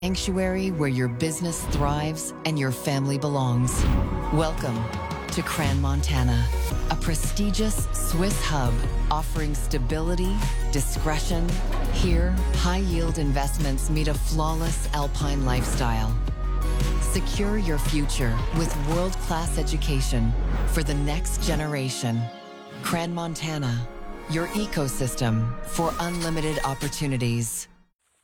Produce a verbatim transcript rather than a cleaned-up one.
Sanctuary where your business thrives and your family belongs. Welcome to Crans-Montana, a prestigious Swiss hub offering stability, discretion. Here, high-yield investments meet a flawless alpine lifestyle. Secure your future with world-class education for the next generation. Crans-Montana, your ecosystem for unlimited opportunities.